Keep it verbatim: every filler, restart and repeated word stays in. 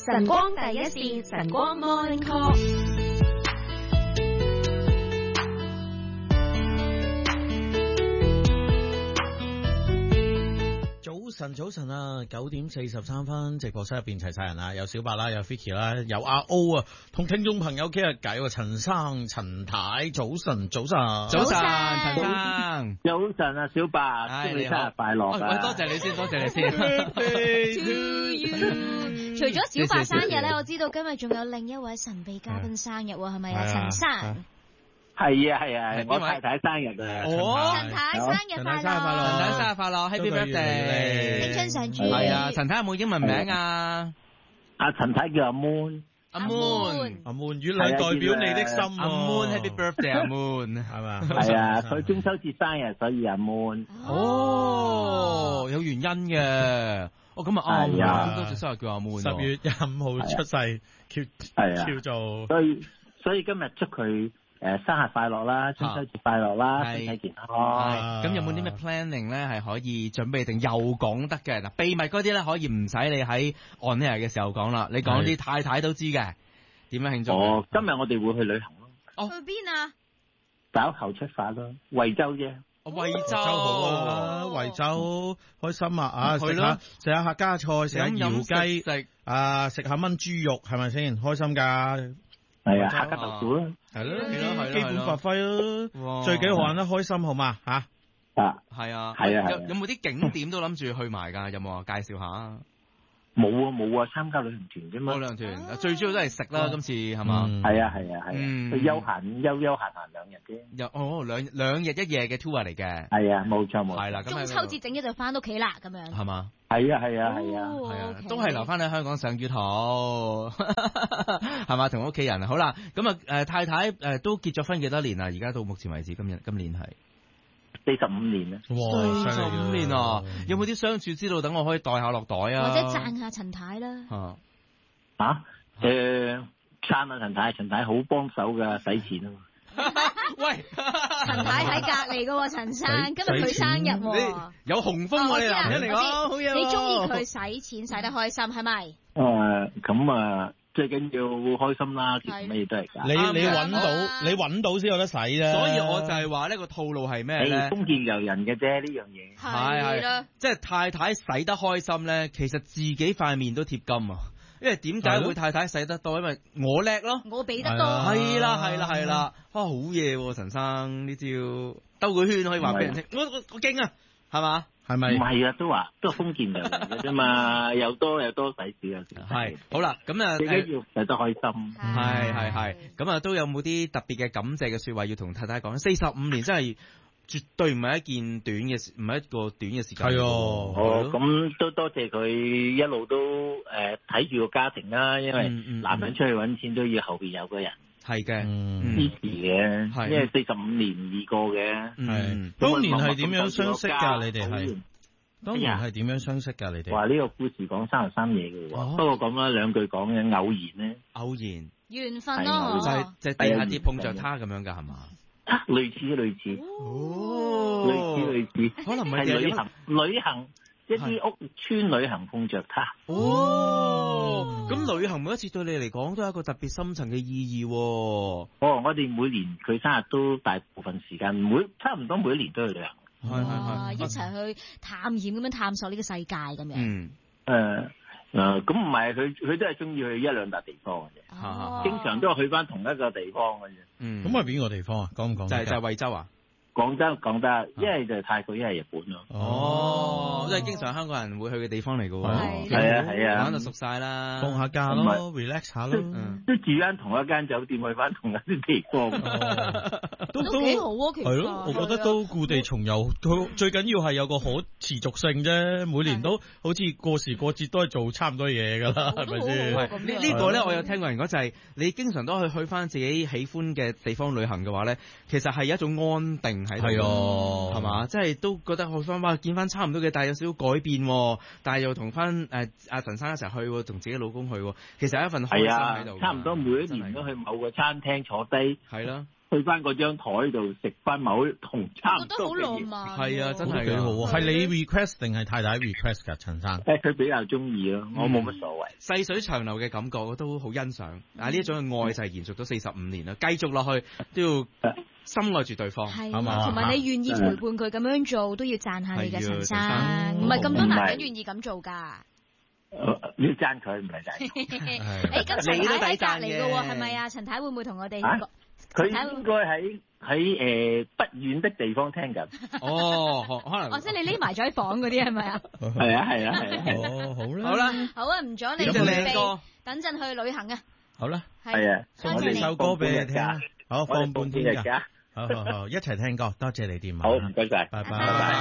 晨光第一線，晨光 Morning Call。 早晨，早晨啊！九點四十三分，直播室入邊齊晒人啦，有小白啦，有 Vicky 啦，有阿 O 啊，同聽眾朋友傾下偈喎。陳生、陳太，早晨，早晨， 早晨，陳生， 早晨啊，小白，祝你生日快樂啊！ 喂，多謝你先，多謝你先。 除咗小白生日咧，我知道今日仲有另一位神秘嘉賓生日喎，係咪啊？陳生。 係啊係啊，我太太生日啊！ 哦， 陳太生日快樂， 陳太生日快樂 ，Happy Birthday！ 青春常駐。 係啊，陳太有冇英文名啊？ 阿陳太叫阿 Moon， 阿 Moon， 阿 Moon，月亮代表你的心。 阿 Moon，Happy Birthday，阿 Moon，係嘛？ 係啊，佢中秋節生日，所以阿 Moon。 哦，有原因嘅。哦，咁啊啱啊，中秋節生日叫阿 Moon。 十月廿五號出世，叫叫做。 所以所以今日祝佢。誒，生日快樂啦，中秋節快樂啦，身體健康。 咁有冇啲咩 planning 咧？係可以準備定又講得嘅嗱？秘密嗰啲咧可以唔使你喺 on air 嘅時候講啦，你講啲太太都知嘅。點樣慶祝？ 哦，今日我哋會去旅行咯。 哦， 去邊啊？ 稍後出發咯，惠州啫。 惠州好啊，惠州開心啊！啊，食下食下客家菜，食下瑤雞，食啊食下炆豬肉，係咪先？開心㗎。 係啊，客家豆腐咯， 係咯，基本發揮咯，最緊要玩得開心，好嘛吓？ 啊， 係啊， 係啊， 有冇啲景點都諗住去埋噶？有冇啊？介紹下。 冇啊冇啊，參加旅行團啫嘛。 旅行團最主要都係食啦，今次係嘛？ 係啊係啊係啊，去休閒休休閒閒兩日啫。 又哦兩兩日一夜嘅 tour 嚟嘅。 係啊，冇錯冇錯。 係啦， 中秋節整咗就翻屋企啦，咁樣。 係嘛？ 係啊係啊係啊係啊，都係留翻喺香港上月圖，係嘛？同屋企人。好啦，咁啊誒太太誒都結咗婚幾多年啦？而家到目前為止，今日今年係四十五年啦。 哇，四十五年啊！有冇啲相處之道等我可以袋下落袋啊？ 或者讚下陳太啦。 啊啊誒，讚下陳太，陳太好幫手噶，使錢啊嘛。 喂， 陳太喺隔籬噶，陳生今日佢生日喎， 有紅封我哋男人嚟講，好嘢。 你中意佢使錢使得開心係咪？ 誒，咁啊，最緊要開心啦，其實乜嘢都係噶。 你你搵到，你搵到先有得使啫。 所以我就係話呢個套路係咩咧？ 豐儉由人嘅啫，呢樣嘢。 係係，即係太太使得開心咧，其實自己塊面都貼金啊！因為點解會太太使得多？因為我叻咯， 我俾得多。 係啦係啦係啦，啊好嘢喎，陳生呢招兜個圈可以話俾人聽，我我我勁啊，係嘛？係咪？ 唔係啊，都話都係豐儉由人嘅啫嘛，又多又多使少有時。 係好啦，咁啊， 最緊要使得開心。 係係係，咁啊都有冇啲特別嘅感謝嘅說話要同太太講？四十五年真係。絕對唔係一件短嘅時，唔係一個短嘅時間。 係哦，哦，咁都多謝佢一路都誒睇住個家庭啦，因為男人出去揾錢都要後邊有個人係嘅支持嘅，因為四十五年唔易過嘅。 係當年係點樣相識㗎？你哋係當年係點樣相識㗎？你哋話呢個故事講三十三嘢嘅喎，不過咁啦，兩句講嘅偶然咧， 偶然緣分咯， 就係就係地下鐵碰着他咁樣㗎係嘛？ 啊，類似類似， 哦， 類似類似， 可能係旅行旅行一啲屋村旅行碰着他。 哦，咁旅行每一次對你嚟講都係一個特別深層嘅意義。哦， 我哋每年佢生日都大部分時間，每差唔多每一年都去旅行。 係係係，一齊去探險咁樣探索呢個世界咁樣。 嗯， 誒。誒，咁唔係佢，佢都係中意去一兩笪地方嘅啫， 哦、 經常都係去翻同一個地方嘅啫。 嗯， 咁係邊個地方啊？講唔講？ 就係就係惠州啊。 廣州講得，一係就係泰國，一係日本咯。 哦，即係經常香港人會去嘅地方嚟嘅喎。 係啊係啊， 玩到熟晒啦， 放下假咯 ，relax 下咯。 都住緊同一間酒店，去翻同一啲地方， 都都幾好啊！其實係咯，我覺得都故地重遊，最緊要係有個可持續性啫。每年都好似過時過節都係做差唔多嘢㗎啦，係咪先？ 呢呢個咧，我有聽過人講就係你經常都去去翻自己喜歡嘅地方旅行嘅話咧，其實係一種安定。係啊，係嘛，即係都覺得去翻哇，見翻差唔多嘅，但係有少少改變，但係又同翻誒阿陳生一齊去，同自己老公去，其實係一份開心喺度。 差唔多每一年都去某個餐廳坐低， 係啦， 去翻嗰張台度食翻某同差唔多嘅嘢。 我覺得好浪漫。 係啊，真係幾好啊！係你 request 定係太太 request 㗎，陳生？ 誒，佢比較中意咯，我冇乜所謂。 細水長流嘅感覺我都好欣賞。啊，呢一種嘅愛就係延續咗四十五年啦，繼續落去都要深愛住對方， 係嘛？同埋你願意陪伴佢咁樣做，都要讚下你嘅陳生，唔係咁多男人願意咁做㗎。 你讚佢唔係讚。 誒，咁陳太喺隔離嘅喎，係咪啊？陳太會唔會同我哋？ 佢應該喺喺誒不遠的地方聽緊。 哦，可能。 哦，即係你匿埋咗喺房嗰啲係咪啊？ 係啊係啊係啊。 哦，好啦。 好啦。 好啊，唔阻你準備， 等陣去旅行啊。 好啦。 係啊。 送我哋首歌俾你聽。好，放半天㗎。 好好好，一齊聽歌，多謝你電話。 好，唔該晒。 拜拜。